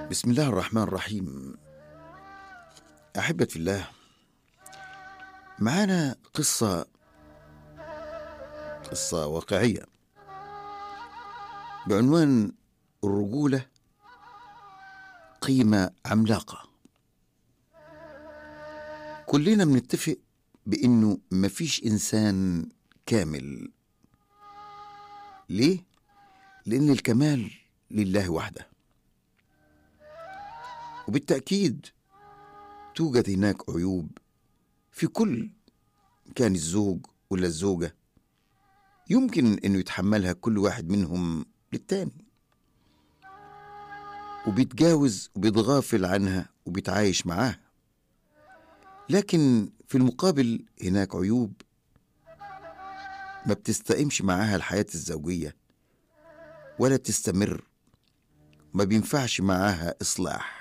بسم الله الرحمن الرحيم. أحبة في الله، معانا قصة واقعية بعنوان الرجولة قيمة عملاقة. كلنا بنتفق بأنه مفيش إنسان كامل. ليه؟ لأن الكمال لله وحده، وبالتأكيد توجد هناك عيوب في كل كان الزوج ولا الزوجة، يمكن أنه يتحملها كل واحد منهم للتاني، وبيتجاوز وبيتغافل عنها وبيتعايش معاها. لكن في المقابل هناك عيوب ما بتستقيمش معاها الحياة الزوجية ولا تستمر، ما بينفعش معاها إصلاح.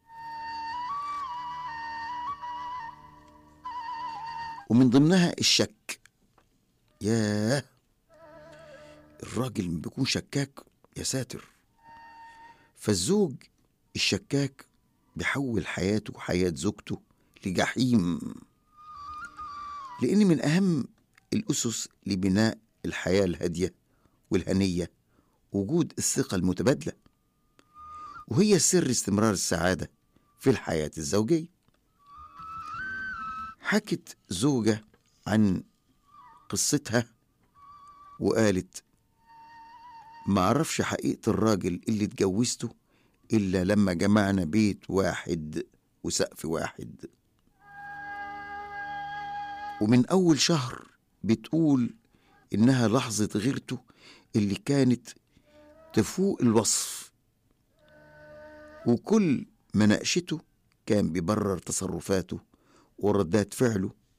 ومن ضمنها الشك. ياه، الراجل بيكون شكاك، يا ساتر. فالزوج الشكاك بيحول حياته وحياة زوجته لجحيم، لأن من أهم الأسس لبناء الحياة الهادية والهنية وجود الثقة المتبادلة، وهي سر استمرار السعادة في الحياة الزوجية. حكت زوجة عن قصتها وقالت: ما عرفش حقيقة الراجل اللي اتجوزته إلا لما جمعنا بيت واحد وسقف واحد. ومن أول شهر بتقول إنها لحظة غيرته اللي كانت تفوق الوصف، وكل ما ناقشته كان بيبرر تصرفاته وردات فعله